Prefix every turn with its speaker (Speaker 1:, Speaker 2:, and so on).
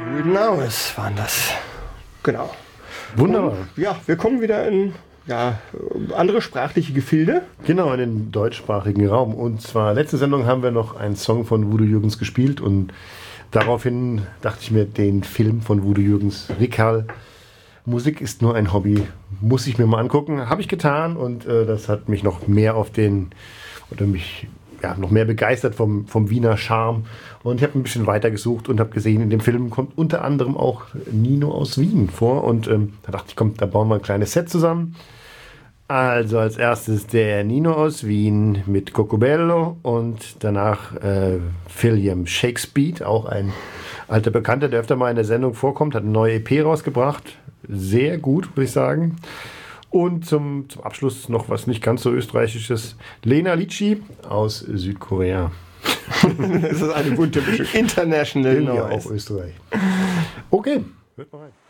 Speaker 1: Golden Hours waren das. Genau.
Speaker 2: Wunderbar.
Speaker 1: Und, ja, wir kommen wieder in andere sprachliche Gefilde.
Speaker 2: Genau, in den deutschsprachigen Raum. Und zwar, letzte Sendung haben wir noch einen Song von Udo Jürgens gespielt und daraufhin dachte ich mir, den Film von Udo Jürgens, Rickerl, Musik ist nur ein Hobby, muss ich mir mal angucken. Habe ich getan und das hat mich noch mehr noch mehr begeistert vom Wiener Charme. Und ich habe ein bisschen weiter gesucht und habe gesehen, in dem Film kommt unter anderem auch Nino aus Wien vor. Und da dachte ich, komm, da bauen wir ein kleines Set zusammen. Also als erstes der Nino aus Wien mit Cocobello und danach William Shakespeare, auch ein alter Bekannter, der öfter mal in der Sendung vorkommt, hat eine neue EP rausgebracht. Sehr gut, würde ich sagen. Und zum Abschluss noch was nicht ganz so österreichisches. Lena Litschi aus Südkorea.
Speaker 1: Das ist eine bunte Mischung. International
Speaker 2: Noise. Auch Österreich. Okay, hört mal rein.